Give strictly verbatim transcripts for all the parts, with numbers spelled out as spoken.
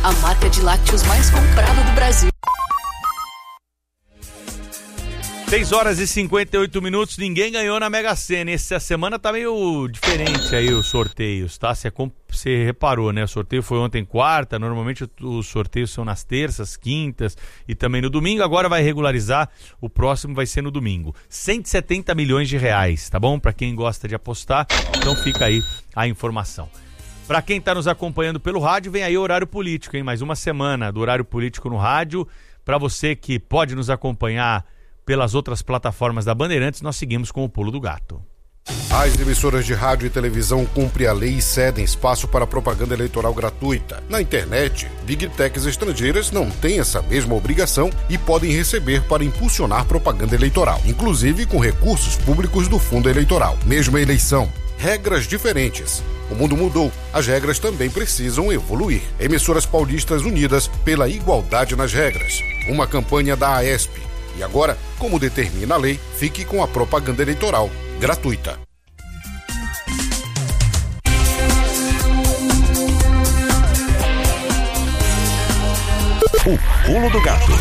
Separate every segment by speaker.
Speaker 1: a marca de lácteos mais comprada do Brasil.
Speaker 2: seis horas e cinquenta e oito minutos, ninguém ganhou na Mega Sena. Essa semana tá meio diferente aí os sorteios, tá? Você, você reparou, né? O sorteio foi ontem quarta, normalmente os sorteios são nas terças, quintas e também no domingo. Agora vai regularizar, o próximo vai ser no domingo. cento e setenta milhões de reais, tá bom? Pra quem gosta de apostar, então fica aí a informação. Pra quem tá nos acompanhando pelo rádio, vem aí o Horário Político, hein? Mais uma semana do Horário Político no rádio. Pra você que pode nos acompanhar pelas outras plataformas da Bandeirantes, nós seguimos com o Pulo do Gato.
Speaker 3: As emissoras de rádio e televisão cumprem a lei e cedem espaço para propaganda eleitoral gratuita. Na internet, Big Techs estrangeiras não têm essa mesma obrigação e podem receber para impulsionar propaganda eleitoral, inclusive com recursos públicos do fundo eleitoral. Mesma eleição, regras diferentes. O mundo mudou, as regras também precisam evoluir. Emissoras paulistas unidas pela igualdade nas regras. Uma campanha da AESP. E agora, como determina a lei, fique com a propaganda eleitoral gratuita.
Speaker 4: O Pulo do Gato.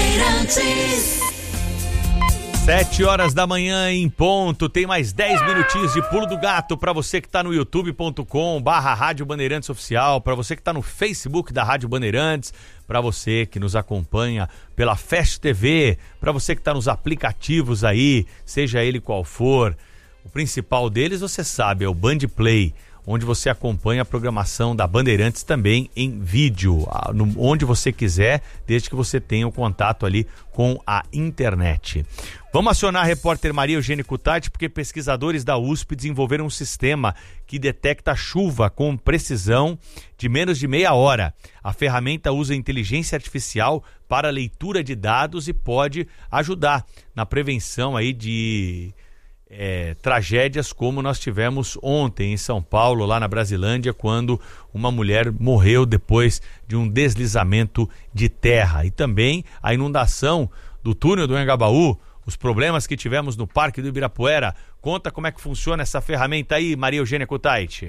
Speaker 2: Sete horas da manhã em ponto, tem mais dez minutinhos de Pulo do Gato para você que está no youtube ponto com barra Rádio Bandeirantes Oficial, para você que está no Facebook da Rádio Bandeirantes, para você que nos acompanha pela Fast T V, para você que está nos aplicativos aí, seja ele qual for. O principal deles, você sabe, é o Band Play, onde você acompanha a programação da Bandeirantes também em vídeo, onde você quiser, desde que você tenha o contato ali com a internet. Vamos acionar a repórter Maria Eugênia Cutati, porque pesquisadores da U S P desenvolveram um sistema que detecta chuva com precisão de menos de meia hora. A ferramenta usa inteligência artificial para leitura de dados e pode ajudar na prevenção aí de É, tragédias como nós tivemos ontem em São Paulo, lá na Brasilândia, quando uma mulher morreu depois de um deslizamento de terra. E também a inundação do túnel do Anhangabaú, os problemas que tivemos no Parque do Ibirapuera. Conta como é que funciona essa ferramenta aí, Maria Eugênia Cutaiti.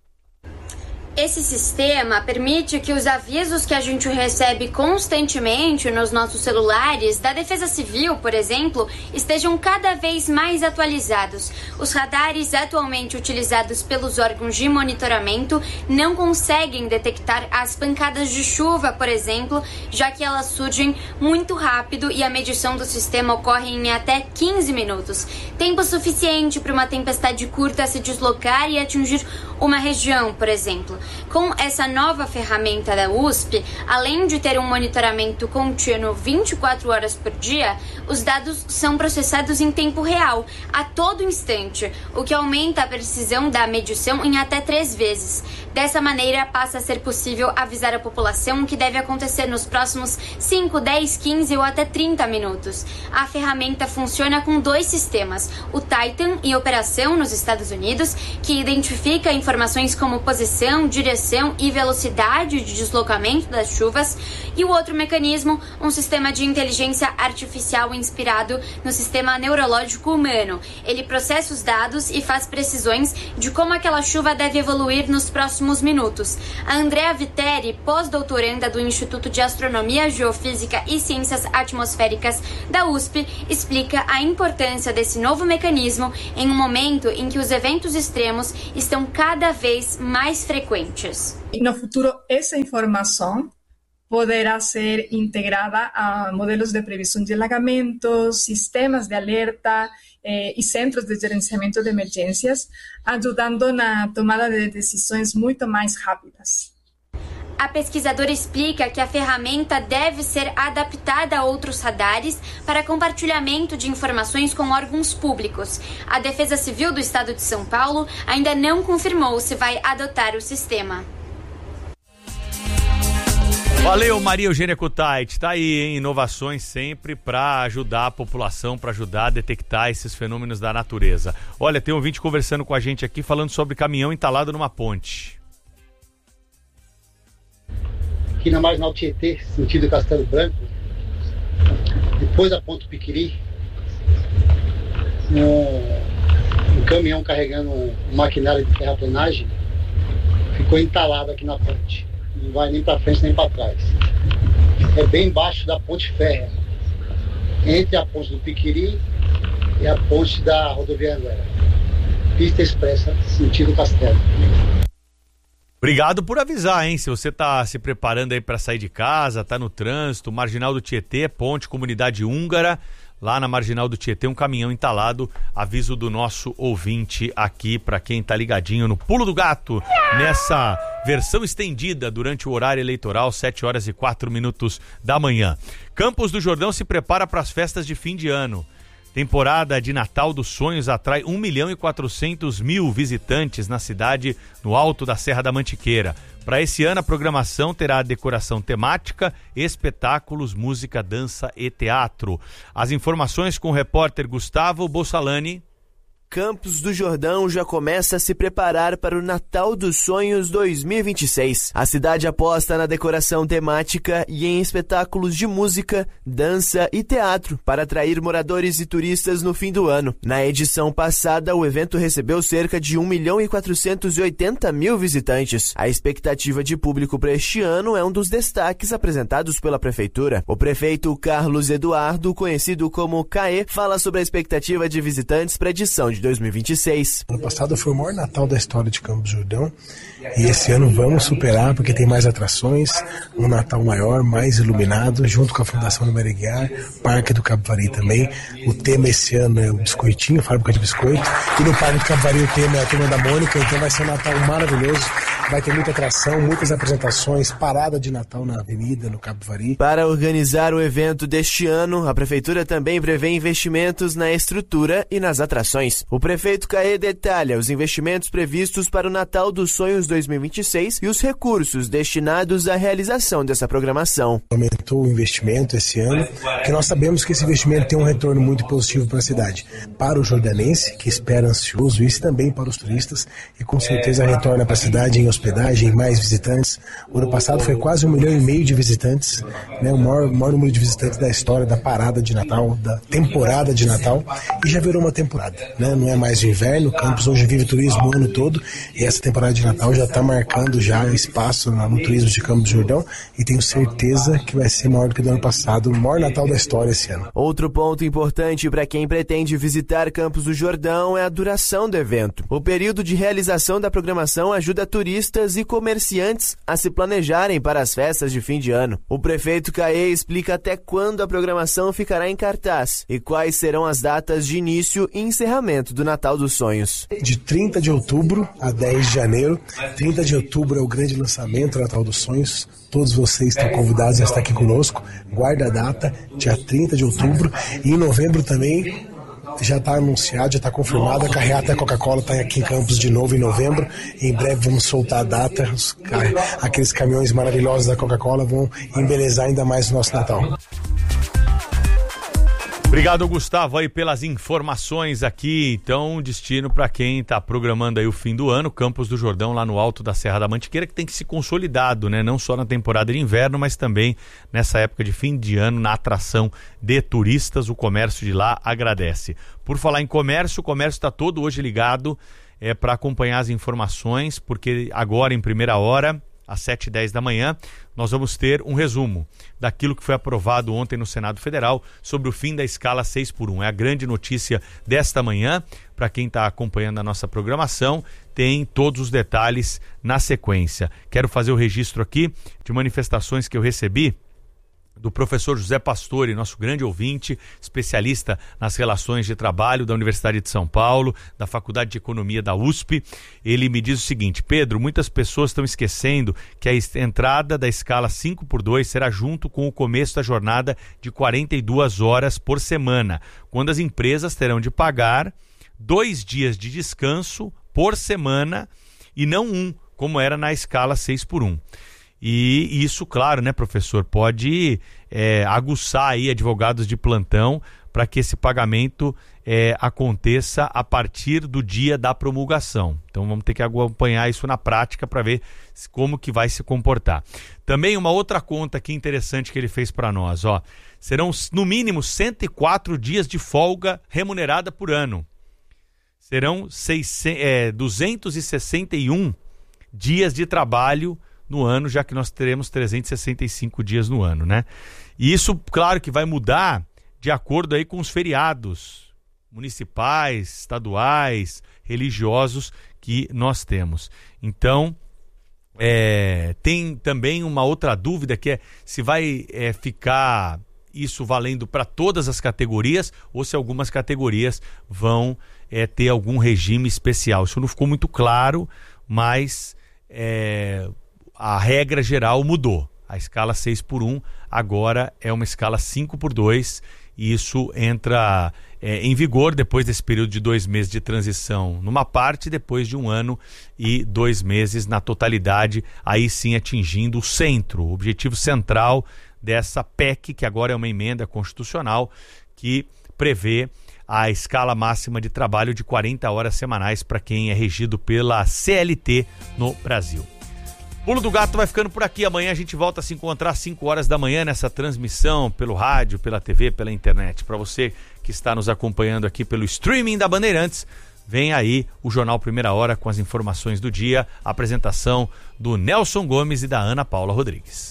Speaker 5: Esse sistema permite que os avisos que a gente recebe constantemente nos nossos celulares, da Defesa Civil, por exemplo, estejam cada vez mais atualizados. Os radares atualmente utilizados pelos órgãos de monitoramento não conseguem detectar as pancadas de chuva, por exemplo, já que elas surgem muito rápido e a medição do sistema ocorre em até quinze minutos. Tempo suficiente para uma tempestade curta se deslocar e atingir uma região, por exemplo. Com essa nova ferramenta da U S P, além de ter um monitoramento contínuo vinte e quatro horas por dia, os dados são processados em tempo real, a todo instante, o que aumenta a precisão da medição em até três vezes. Dessa maneira, passa a ser possível avisar a população o que deve acontecer nos próximos cinco, dez, quinze ou até trinta minutos. A ferramenta funciona com dois sistemas, o Titan, em operação nos Estados Unidos, que identifica informações como posição, direção e velocidade de deslocamento das chuvas, e o outro mecanismo, um sistema de inteligência artificial inspirado no sistema neurológico humano. Ele processa os dados e faz precisões de como aquela chuva deve evoluir nos próximos minutos. A Andrea Viteri, pós-doutoranda do Instituto de Astronomia, Geofísica e Ciências Atmosféricas da U S P, explica a importância desse novo mecanismo em um momento em que os eventos extremos estão cada vez mais frequentes.
Speaker 6: No futuro, essa informação poderá ser integrada a modelos de previsão de alagamentos, sistemas de alerta eh, e centros de gerenciamento de emergências, ajudando na tomada de decisões muito mais rápidas.
Speaker 5: A pesquisadora explica que a ferramenta deve ser adaptada a outros radares para compartilhamento de informações com órgãos públicos. A Defesa Civil do Estado de São Paulo ainda não confirmou se vai adotar o sistema.
Speaker 2: Valeu, Maria Eugênia Cutaiti. Tá aí, hein? Inovações sempre para ajudar a população, para ajudar a detectar esses fenômenos da natureza. Olha, tem um ouvinte conversando com a gente aqui, falando sobre caminhão entalado numa ponte.
Speaker 7: Aqui na Marginal Tietê, sentido Castelo Branco, depois da Ponto Piquiri, um, um caminhão carregando um maquinário de terraplenagem ficou entalado aqui na ponte. não vai nem para frente nem para trás. É bem embaixo da ponte férrea, entre a ponte do Piquiri e a ponte da rodovia Anguera. Pista expressa, sentido Castelo.
Speaker 2: Obrigado por avisar, hein? Se você tá se preparando aí para sair de casa, tá no trânsito, Marginal do Tietê, ponte Comunidade Húngara, lá na Marginal do Tietê, um caminhão entalado, aviso do nosso ouvinte aqui, para quem tá ligadinho no Pulo do Gato, nessa versão estendida durante o horário eleitoral, sete horas e quatro minutos da manhã. Campos do Jordão se prepara para as festas de fim de ano. Temporada de Natal dos Sonhos atrai um milhão e quatrocentos mil visitantes na cidade, no alto da Serra da Mantiqueira. Para esse ano, a programação terá decoração temática, espetáculos, música, dança e teatro. As informações com o repórter Gustavo Bossalani.
Speaker 4: Campos do Jordão já começa a se preparar para o Natal dos Sonhos dois mil e vinte e seis. A cidade aposta na decoração temática e em espetáculos de música, dança e teatro para atrair moradores e turistas no fim do ano. Na edição passada, o evento recebeu cerca de um milhão e quatrocentos e oitenta mil visitantes. A expectativa de público para este ano é um dos destaques apresentados pela Prefeitura. O prefeito Carlos Eduardo, conhecido como Caê, fala sobre a expectativa de visitantes para a edição de dois mil e vinte e seis.
Speaker 8: Ano passado foi o maior Natal da história de Campos do Jordão e esse ano vamos superar porque tem mais atrações, um Natal maior, mais iluminado, junto com a Fundação do Mereguiar, Parque do Capivari também. O tema esse ano é o biscoitinho, fábrica de biscoito, e no Parque do Capivari o tema é a Turma da Mônica, então vai ser um Natal maravilhoso, vai ter muita atração, muitas apresentações, parada de Natal na avenida, no Capivari.
Speaker 4: Para organizar o evento deste ano, a Prefeitura também prevê investimentos na estrutura e nas atrações. O prefeito Caê detalha os investimentos previstos para o Natal dos Sonhos dois mil e vinte e seis e os recursos destinados à realização dessa programação.
Speaker 8: Aumentou o investimento esse ano, que nós sabemos que esse investimento tem um retorno muito positivo para a cidade. Para o jordanense, que espera ansioso isso, também para os turistas, e com certeza retorna para a cidade em hospedagem, mais visitantes. O ano passado foi quase um milhão e meio de visitantes, né, o maior, maior número de visitantes da história da parada de Natal, da temporada de Natal, e já virou uma temporada, né? Não é mais o inverno, Campos hoje vive turismo o ano todo, e essa temporada de Natal já está marcando já espaço no, no turismo de Campos do Jordão, e tenho certeza que vai ser maior do que do ano passado, o maior Natal da história esse ano.
Speaker 4: Outro ponto importante para quem pretende visitar Campos do Jordão é a duração do evento. O período de realização da programação ajuda turistas e comerciantes a se planejarem para as festas de fim de ano. O prefeito Caê explica até quando a programação ficará em cartaz e quais serão as datas de início e encerramento do Natal dos Sonhos.
Speaker 8: De trinta de outubro a dez de janeiro. trinta de outubro é o grande lançamento do Natal dos Sonhos. Todos vocês estão convidados a estar aqui conosco. Guarda a data, dia trinta de outubro. E em novembro também já está anunciado, já está confirmado. A carreata Coca-Cola está aqui em Campos de novo em novembro. E em breve vamos soltar a data. Os, aqueles caminhões maravilhosos da Coca-Cola vão embelezar ainda mais o nosso Natal.
Speaker 2: Obrigado, Gustavo, aí pelas informações aqui. Então, destino para quem está programando aí o fim do ano, Campos do Jordão, lá no alto da Serra da Mantiqueira, que tem que se consolidado, né? Não só na temporada de inverno, mas também nessa época de fim de ano, na atração de turistas. O comércio de lá agradece. Por falar em comércio, o comércio está todo hoje ligado é, para acompanhar as informações, porque agora, em primeira hora, às sete e dez da manhã, nós vamos ter um resumo daquilo que foi aprovado ontem no Senado Federal sobre o fim da escala seis por um. É a grande notícia desta manhã. Para quem está acompanhando a nossa programação, tem todos os detalhes na sequência. Quero fazer o registro aqui de manifestações que eu recebi do professor José Pastore, nosso grande ouvinte, especialista nas relações de trabalho da Universidade de São Paulo, da Faculdade de Economia da U S P. Ele me diz o seguinte: Pedro, muitas pessoas estão esquecendo que a entrada da escala cinco por dois será junto com o começo da jornada de quarenta e duas horas por semana, quando as empresas terão de pagar dois dias de descanso por semana e não um, como era na escala seis por um. E isso, claro, né, professor, pode é, aguçar aí advogados de plantão para que esse pagamento é, aconteça a partir do dia da promulgação. Então vamos ter que acompanhar isso na prática para ver como que vai se comportar. Também uma outra conta aqui interessante que ele fez para nós, ó, serão no mínimo cento e quatro dias de folga remunerada por ano. Serão seiscentos, é, duzentos e sessenta e um dias de trabalho no ano, já que nós teremos trezentos e sessenta e cinco dias no ano, né? E isso, claro que vai mudar de acordo aí com os feriados municipais, estaduais, religiosos que nós temos. Então, é, tem também uma outra dúvida, que é se vai é, ficar isso valendo para todas as categorias ou se algumas categorias vão é, ter algum regime especial. Isso não ficou muito claro, mas é, a regra geral mudou. A escala seis por um agora é uma escala cinco por dois, e isso entra é, em vigor depois desse período de dois meses de transição numa parte, depois de um ano e dois meses na totalidade, aí sim atingindo o centro, o objetivo central dessa P E C, que agora é uma emenda constitucional que prevê a escala máxima de trabalho de quarenta horas semanais para quem é regido pela C L T no Brasil. Pulo do Gato vai ficando por aqui. Amanhã a gente volta a se encontrar às cinco horas da manhã nessa transmissão pelo rádio, pela T V, pela internet. Para você que está nos acompanhando aqui pelo streaming da Bandeirantes, vem aí o Jornal Primeira Hora com as informações do dia, a apresentação do Nelson Gomes e da Ana Paula Rodrigues.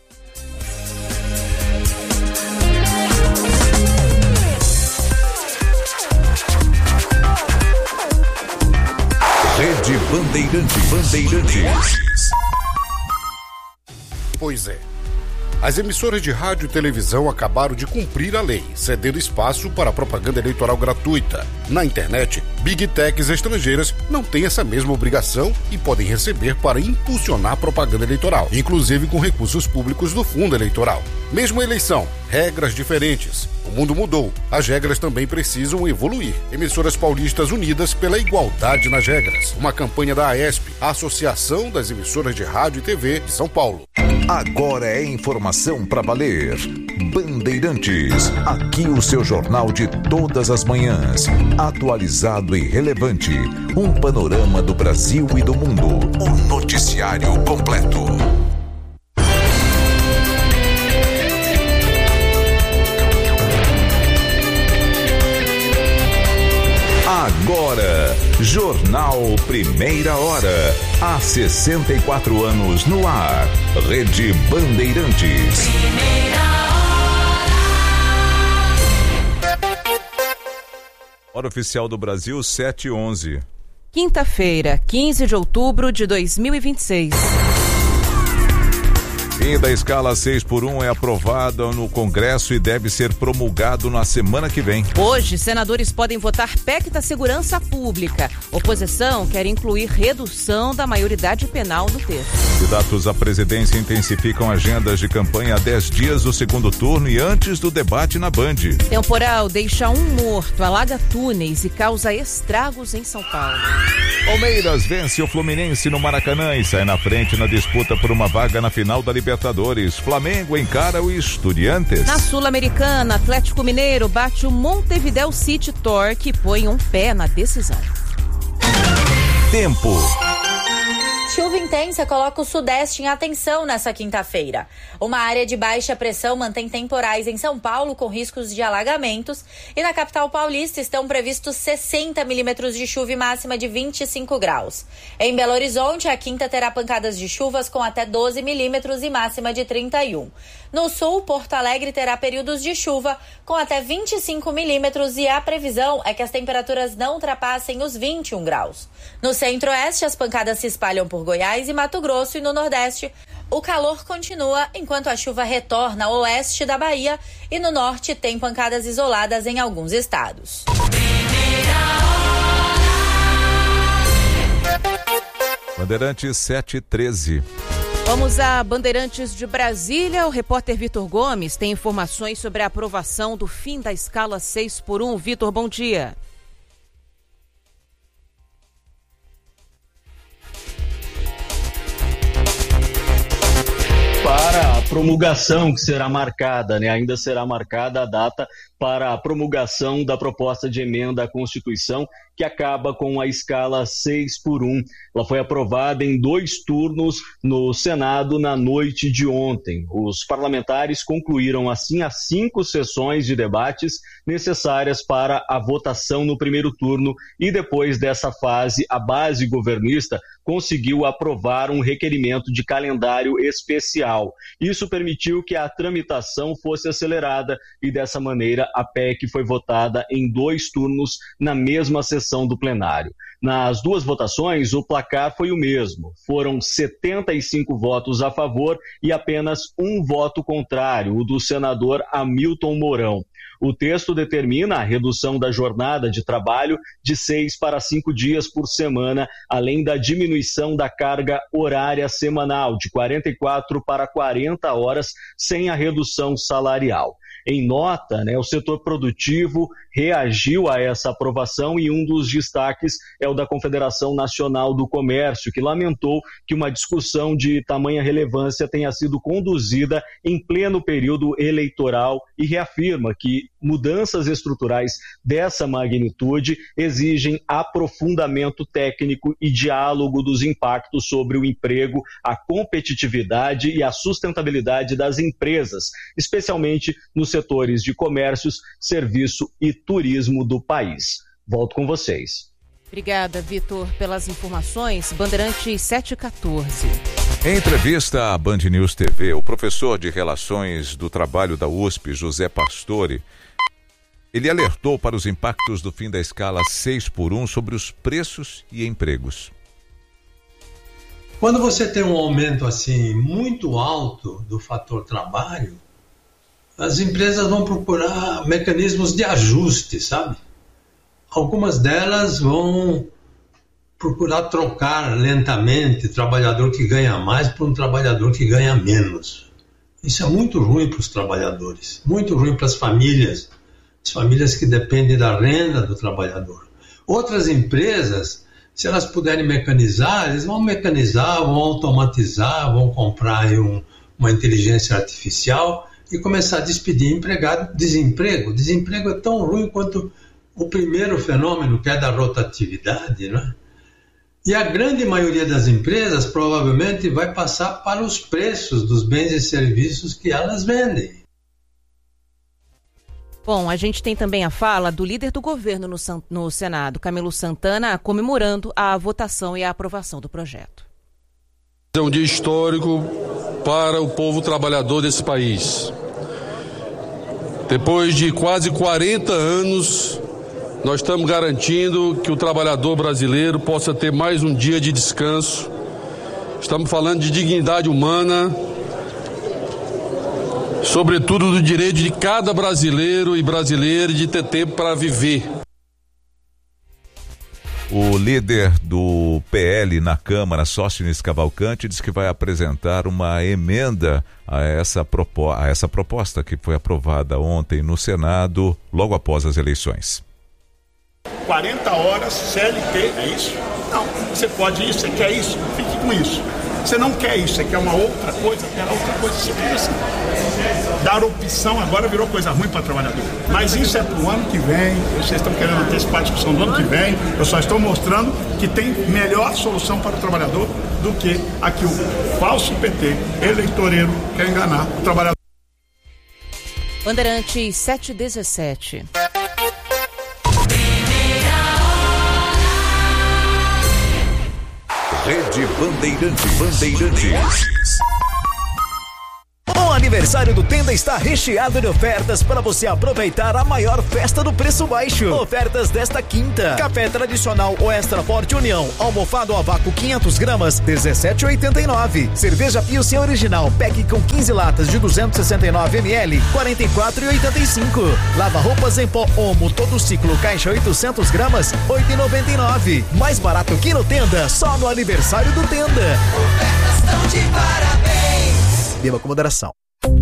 Speaker 9: Rede Bandeirantes. Bandeirantes.
Speaker 3: Pois é. As emissoras de rádio e televisão acabaram de cumprir a lei, cedendo espaço para a propaganda eleitoral gratuita. Na internet, Big Techs estrangeiras não têm essa mesma obrigação e podem receber para impulsionar propaganda eleitoral, inclusive com recursos públicos do fundo eleitoral. Mesma eleição, regras diferentes. O mundo mudou. As regras também precisam evoluir. Emissoras paulistas unidas pela igualdade nas regras. Uma campanha da A E S P, a Associação das Emissoras de Rádio e T V de São Paulo.
Speaker 9: Agora é informação para valer. Bandeirantes, aqui o seu jornal de todas as manhãs. Atualizado e relevante. Um panorama do Brasil e do mundo. Um noticiário completo. Agora, Jornal Primeira Hora. Há sessenta e quatro anos no ar. Rede Bandeirantes. Primeira
Speaker 10: Hora. Hora Oficial do Brasil, sete e onze.
Speaker 11: Quinta-feira, quinze de outubro de dois mil e vinte e seis.
Speaker 10: Fim da escala seis por um é aprovada no Congresso e deve ser promulgado na semana que vem.
Speaker 11: Hoje, senadores podem votar P E C da Segurança Pública. Oposição quer incluir redução da maioridade penal no texto.
Speaker 10: Candidatos à presidência intensificam agendas de campanha há dez dias do segundo turno e antes do debate na Band.
Speaker 11: Temporal deixa um morto, alaga túneis e causa estragos em São Paulo.
Speaker 10: Palmeiras vence o Fluminense no Maracanã e sai na frente na disputa por uma vaga na final da Libertadores. Flamengo encara o Estudiantes.
Speaker 11: Na Sul-Americana, Atlético Mineiro bate o Montevideo City Torque e põe um pé na decisão.
Speaker 10: Tempo.
Speaker 12: Chuva intensa coloca o Sudeste em atenção nessa quinta-feira. Uma área de baixa pressão mantém temporais em São Paulo com riscos de alagamentos e na capital paulista estão previstos sessenta milímetros de chuva e máxima de vinte e cinco graus. Em Belo Horizonte, a quinta terá pancadas de chuvas com até doze milímetros e máxima de trinta e um. No sul, Porto Alegre terá períodos de chuva com até vinte e cinco milímetros e a previsão é que as temperaturas não ultrapassem os vinte e um graus. No centro-oeste, as pancadas se espalham por Goiás e Mato Grosso e no Nordeste, o calor continua enquanto a chuva retorna ao oeste da Bahia e no norte tem pancadas isoladas em alguns estados.
Speaker 10: Bandeirantes sete e treze.
Speaker 11: Vamos a Bandeirantes de Brasília. O repórter Vitor Gomes tem informações sobre a aprovação do fim da escala seis por um. Vitor, bom dia.
Speaker 13: Para a promulgação que será marcada, né? Ainda será marcada a data para a promulgação da proposta de emenda à Constituição que acaba com a escala seis por um. Ela foi aprovada em dois turnos no Senado na noite de ontem. Os parlamentares concluíram assim as cinco sessões de debates necessárias para a votação no primeiro turno e depois dessa fase a base governista conseguiu aprovar um requerimento de calendário especial. Isso permitiu que a tramitação fosse acelerada e, dessa maneira, a P E C foi votada em dois turnos na mesma sessão do plenário. Nas duas votações, o placar foi o mesmo. Foram setenta e cinco votos a favor e apenas um voto contrário, o do senador Hamilton Mourão. O texto determina a redução da jornada de trabalho de seis para cinco dias por semana, além da diminuição da carga horária semanal de quarenta e quatro para quarenta horas, sem a redução salarial. Em nota, né, o setor produtivo reagiu a essa aprovação e um dos destaques é o da Confederação Nacional do Comércio, que lamentou que uma discussão de tamanha relevância tenha sido conduzida em pleno período eleitoral e reafirma que mudanças estruturais dessa magnitude exigem aprofundamento técnico e diálogo dos impactos sobre o emprego, a competitividade e a sustentabilidade das empresas, especialmente nos setores de comércios, serviço e turismo do país. Volto com vocês.
Speaker 11: Obrigada, Vitor, pelas informações. Bandeirantes sete e quatorze.
Speaker 10: Em entrevista à Band News T V, o professor de Relações do Trabalho da U S P, José Pastore, ele alertou para os impactos do fim da escala seis por um sobre os preços e empregos.
Speaker 14: Quando você tem um aumento assim muito alto do fator trabalho, as empresas vão procurar mecanismos de ajuste, sabe? Algumas delas vão procurar trocar lentamente trabalhador que ganha mais por um trabalhador que ganha menos. Isso é muito ruim para os trabalhadores, muito ruim para as famílias, as famílias que dependem da renda do trabalhador. Outras empresas, se elas puderem mecanizar, eles vão mecanizar, vão automatizar, vão comprar aí um, uma inteligência artificial e começar a despedir empregado. Desemprego. Desemprego é tão ruim quanto o primeiro fenômeno, que é da rotatividade, né? E a grande maioria das empresas provavelmente vai passar para os preços dos bens e serviços que elas vendem.
Speaker 11: Bom, a gente tem também a fala do líder do governo no, no Senado, Camilo Santana, comemorando a votação e a aprovação do projeto.
Speaker 15: É um dia histórico para o povo trabalhador desse país. Depois de quase quarenta anos, nós estamos garantindo que o trabalhador brasileiro possa ter mais um dia de descanso. Estamos falando de dignidade humana, sobretudo do direito de cada brasileiro e brasileira de ter tempo para viver.
Speaker 10: O líder do P L na Câmara, Sóstenes Cavalcante, diz que vai apresentar uma emenda a essa, propo- a essa proposta que foi aprovada ontem no Senado, logo após as eleições.
Speaker 16: quarenta horas C L T, é isso? Não, você pode isso, você quer isso, fique com isso. Você não quer isso, você quer uma outra coisa, quer outra coisa, você fica assim. Dar opção agora virou coisa ruim para o trabalhador. Mas isso é para o ano que vem, vocês estão querendo antecipar a discussão do ano que vem, eu só estou mostrando que tem melhor solução para o trabalhador do que a que o falso P T eleitoreiro quer enganar o trabalhador.
Speaker 11: Bandeirantes sete e dezessete.
Speaker 9: Rede Bandeirantes. Bandeirantes.
Speaker 17: O aniversário do Tenda está recheado de ofertas para você aproveitar a maior festa do preço baixo. Ofertas desta quinta: café tradicional ou extra forte União, almofado a vácuo quinhentas gramas, dezessete reais e oitenta e nove centavos. Cerveja Pilsen original, pack com quinze latas de duzentos e sessenta e nove mililitros, quarenta e quatro reais e oitenta e cinco centavos. Lava roupas em pó Omo, todo ciclo, caixa oitocentas gramas, oito reais e noventa e nove centavos. Mais barato que no Tenda, só no aniversário do Tenda.
Speaker 18: Ofertas estão de parabéns.
Speaker 17: Beba com moderação.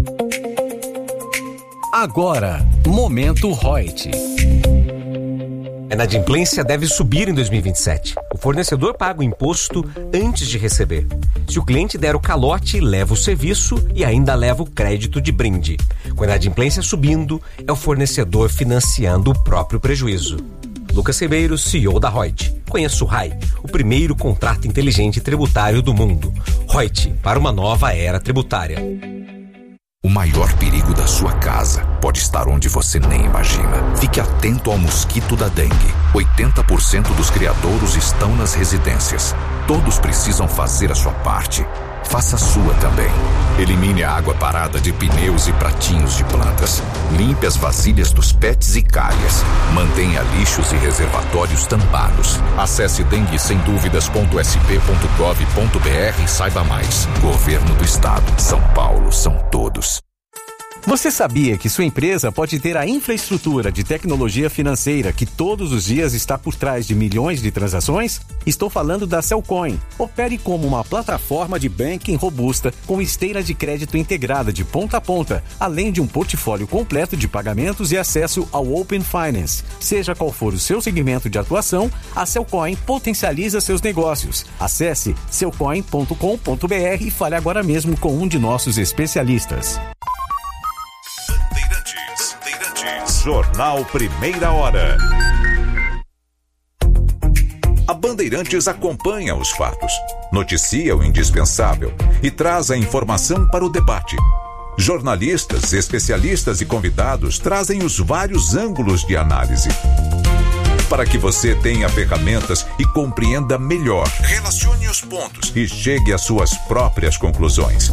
Speaker 19: Agora, Momento Reut. A inadimplência deve subir em dois mil e vinte e sete. O fornecedor paga o imposto antes de receber. Se o cliente der o calote, leva o serviço e ainda leva o crédito de brinde. Com a inadimplência subindo, é o fornecedor financiando o próprio prejuízo. Lucas Ribeiro, C E O da Reut. Conheça o R A I, o primeiro contrato inteligente tributário do mundo. Reut, para uma nova era tributária.
Speaker 9: O maior perigo da sua casa pode estar onde você nem imagina. Fique atento ao mosquito da dengue. oitenta por cento dos criadouros estão nas residências. Todos precisam fazer a sua parte. Faça a sua também. Elimine a água parada de pneus e pratinhos de plantas. Limpe as vasilhas dos pets e calhas. Mantenha lixos e reservatórios tampados. Acesse dengue sem dúvidas ponto s p ponto gov ponto b r e saiba mais. Governo do Estado. São Paulo são todos.
Speaker 20: Você sabia que sua empresa pode ter a infraestrutura de tecnologia financeira que todos os dias está por trás de milhões de transações? Estou falando da Cellcoin. Opere como uma plataforma de banking robusta com esteira de crédito integrada de ponta a ponta, além de um portfólio completo de pagamentos e acesso ao Open Finance. Seja qual for o seu segmento de atuação, a Cellcoin potencializa seus negócios. Acesse cellcoin ponto com ponto b r e fale agora mesmo com um de nossos especialistas.
Speaker 9: Jornal Primeira Hora. A Bandeirantes acompanha os fatos, noticia o indispensável e traz a informação para o debate. Jornalistas, especialistas e convidados trazem os vários ângulos de análise, para que você tenha ferramentas e compreenda melhor. Relacione os pontos e chegue às suas próprias conclusões.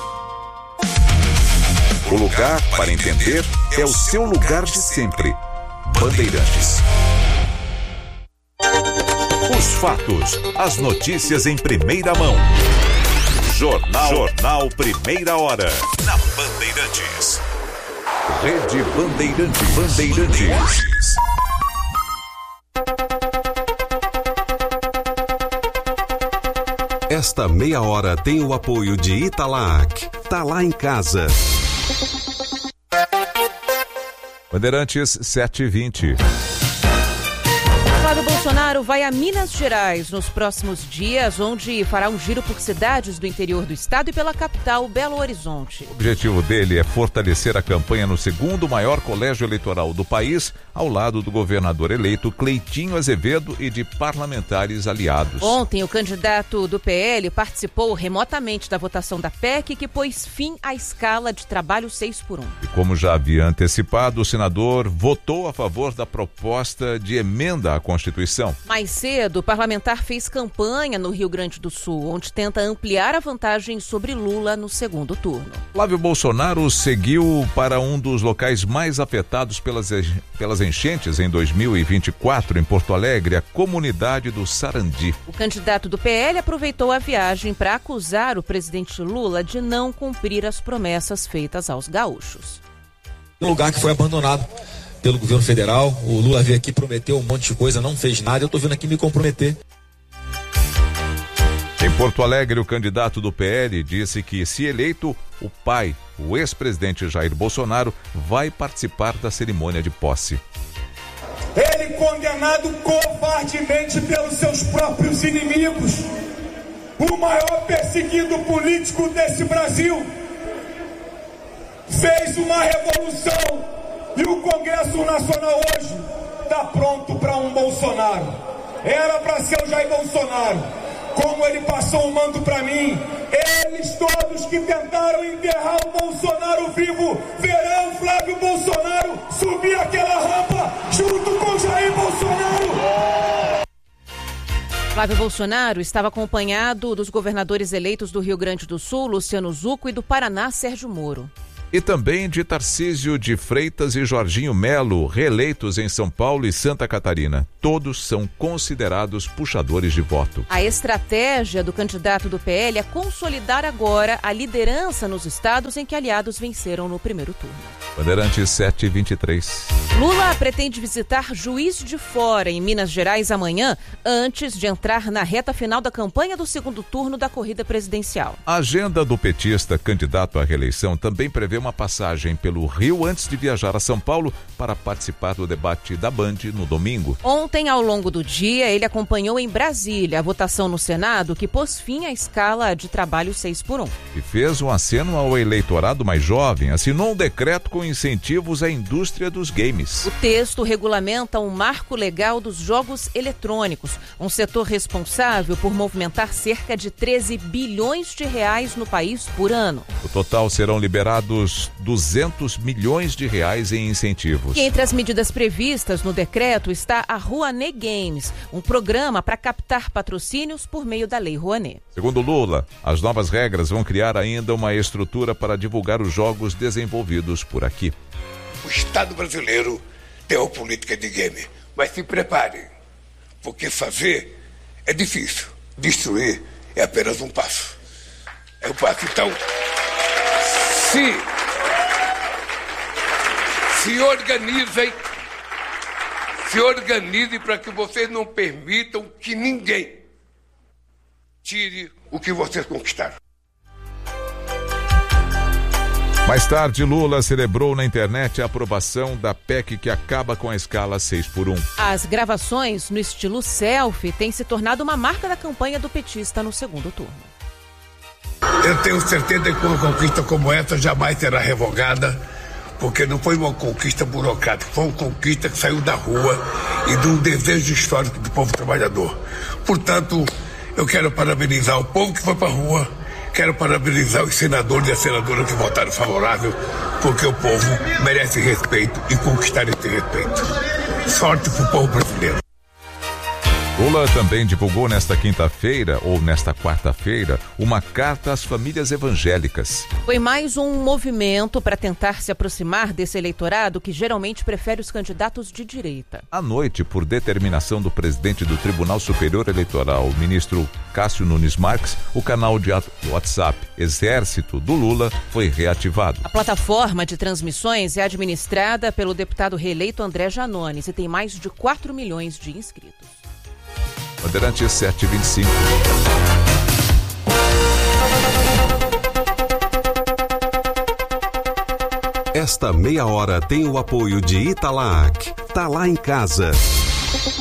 Speaker 9: O lugar para entender é o seu lugar de sempre. Bandeirantes. Os fatos, as notícias em primeira mão. Jornal, Jornal Primeira Hora. Na Bandeirantes. Rede Bandeirantes. Bandeirantes.
Speaker 21: Esta meia hora tem o apoio de Italac. Tá lá em casa.
Speaker 10: Bandeirantes sete e vinte.
Speaker 11: Flávio Bolsonaro vai a Minas Gerais nos próximos dias, onde fará um giro por cidades do interior do estado e pela capital, Belo Horizonte.
Speaker 10: O objetivo dele é fortalecer a campanha no segundo maior colégio eleitoral do país, ao lado do governador eleito Cleitinho Azevedo e de parlamentares aliados.
Speaker 11: Ontem, o candidato do P L participou remotamente da votação da P E C, que pôs fim à escala de trabalho seis por um.
Speaker 10: E como já havia antecipado, o senador votou a favor da proposta de emenda à Constituição.
Speaker 11: Mais cedo, o parlamentar fez campanha no Rio Grande do Sul, onde tenta ampliar a vantagem sobre Lula no segundo turno.
Speaker 10: Flávio Bolsonaro seguiu para um dos locais mais afetados pelas, pelas enchentes em dois mil e vinte e quatro, em Porto Alegre, a comunidade do Sarandi.
Speaker 11: O candidato do P L aproveitou a viagem para acusar o presidente Lula de não cumprir as promessas feitas aos gaúchos.
Speaker 22: Um lugar que foi abandonado pelo governo federal, o Lula veio aqui, prometeu um monte de coisa, não fez nada, eu estou vindo aqui me comprometer.
Speaker 10: Em Porto Alegre, o candidato do P L disse que, se eleito, o pai, o ex-presidente Jair Bolsonaro, vai participar da cerimônia de posse.
Speaker 23: Ele, condenado covardemente pelos seus próprios inimigos, o maior perseguido político desse Brasil, fez uma revolução. E o Congresso Nacional hoje está pronto para um Bolsonaro. Era para ser o Jair Bolsonaro. Como ele passou o mando para mim, eles todos que tentaram enterrar o Bolsonaro vivo, verão Flávio Bolsonaro subir aquela rampa junto com Jair Bolsonaro.
Speaker 11: Flávio Bolsonaro estava acompanhado dos governadores eleitos do Rio Grande do Sul, Luciano Zucco, e do Paraná, Sérgio Moro.
Speaker 10: E também de Tarcísio de Freitas e Jorginho Melo, reeleitos em São Paulo e Santa Catarina. Todos são considerados puxadores de voto.
Speaker 11: A estratégia do candidato do P L é consolidar agora a liderança nos estados em que aliados venceram no primeiro turno.
Speaker 10: Bandeirantes sete e vinte e três.
Speaker 11: Lula pretende visitar Juiz de Fora, em Minas Gerais, amanhã, antes de entrar na reta final da campanha do segundo turno da corrida presidencial.
Speaker 10: A agenda do petista, candidato à reeleição, também prevê uma passagem pelo Rio antes de viajar a São Paulo para participar do debate da Band no domingo.
Speaker 11: Ontem, ao longo do dia, ele acompanhou em Brasília a votação no Senado que pôs fim à escala de trabalho seis por um.
Speaker 10: E fez um aceno ao eleitorado mais jovem, assinou um decreto com incentivos à indústria dos games.
Speaker 11: O texto regulamenta um marco legal dos jogos eletrônicos, um setor responsável por movimentar cerca de treze bilhões de reais no país por ano.
Speaker 10: No total serão liberados outros duzentos milhões de reais em incentivos.
Speaker 11: E entre as medidas previstas no decreto está a Rouanet Games, um programa para captar patrocínios por meio da Lei Rouanet.
Speaker 10: Segundo Lula, as novas regras vão criar ainda uma estrutura para divulgar os jogos desenvolvidos por aqui.
Speaker 1: O Estado brasileiro tem uma política de game, mas se preparem, porque fazer é difícil, destruir é apenas um passo. É um passo. Então, se, se organizem, se organizem para que vocês não permitam que ninguém tire o que vocês conquistaram.
Speaker 10: Mais tarde, Lula celebrou na internet a aprovação da P E C que acaba com a escala seis por um.
Speaker 11: As gravações no estilo selfie têm se tornado uma marca da campanha do petista no segundo turno.
Speaker 1: Eu tenho certeza que uma conquista como essa jamais será revogada, porque não foi uma conquista burocrática, foi uma conquista que saiu da rua e de um desejo histórico do povo trabalhador. Portanto, eu quero parabenizar o povo que foi para a rua, quero parabenizar os senadores e as senadoras que votaram favorável, porque o povo merece respeito e conquistar esse respeito. Sorte para o povo brasileiro.
Speaker 10: Lula também divulgou nesta quinta-feira, ou nesta quarta-feira, uma carta às famílias evangélicas.
Speaker 11: Foi mais um movimento para tentar se aproximar desse eleitorado que geralmente prefere os candidatos de direita.
Speaker 10: À noite, por determinação do presidente do Tribunal Superior Eleitoral, o ministro Cássio Nunes Marques, o canal de WhatsApp Exército do Lula foi reativado.
Speaker 11: A plataforma de transmissões é administrada pelo deputado reeleito André Janones e tem mais de quatro milhões de inscritos.
Speaker 10: Bandeirantes sete e vinte e cinco.
Speaker 21: Esta meia hora tem o apoio de Italac. Tá lá em casa.